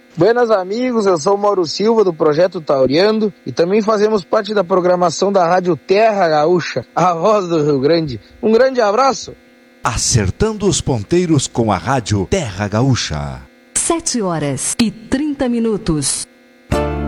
Buenas amigos, eu sou o Mauro Silva do Projeto Tauriando e também fazemos parte da programação da Rádio Terra Gaúcha, a voz do Rio Grande. Um grande abraço! Acertando os ponteiros com a Rádio Terra Gaúcha. 7h30.